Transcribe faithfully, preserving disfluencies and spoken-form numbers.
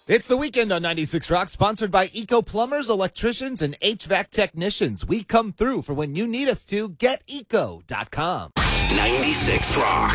It's the weekend on ninety-six Rock, sponsored by Eco Plumbers, Electricians, and H V A C Technicians. We come through for when you need us to. Get eco dot com. ninety-six Rock.